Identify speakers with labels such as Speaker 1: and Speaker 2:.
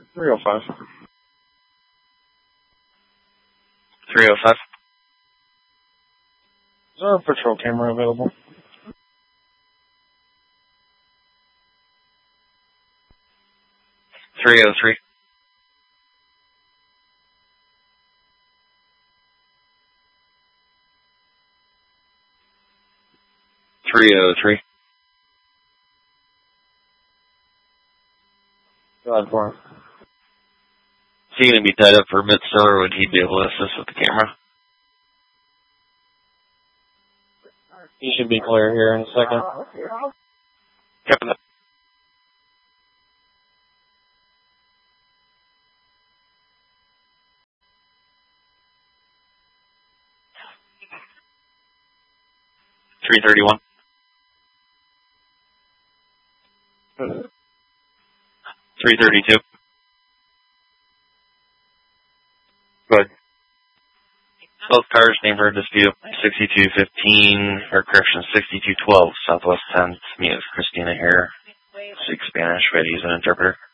Speaker 1: 305.
Speaker 2: 305.
Speaker 1: Is there a patrol camera available?
Speaker 2: 303. 303.
Speaker 1: Go ahead for him.
Speaker 2: Is he going to be tied up for a bit still, or would he be able to assist with the camera?
Speaker 1: He should be clear here in a second.
Speaker 2: Captain. Three 332. Good. Both cars named for dispute 6215, or correction 6212, Southwest 10th. Me is Christina here. Speak Spanish, ready to use an interpreter.